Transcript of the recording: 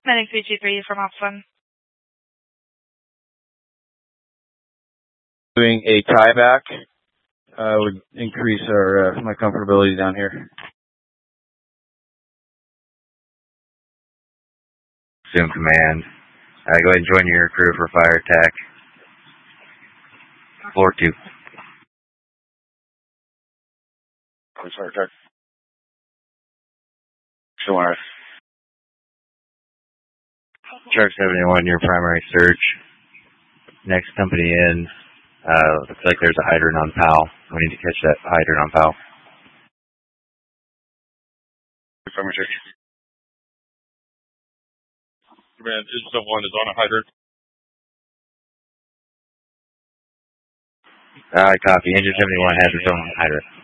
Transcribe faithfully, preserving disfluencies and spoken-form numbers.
Medic three two three from Ops one. Doing a tieback uh, would increase our uh, my comfortability down here. Zoom command. Uh, go ahead and join your crew for fire attack. Floor two. Fire attack. Sure. Shark seventy-one, your primary search. Next company in. Uh, looks like there's a hydrant on P A L. We need to catch that hydrant on P A L. Primary search. Command, Digital one is on a hydrant. Uh, copy. Engine seventy-one has its own hydrant.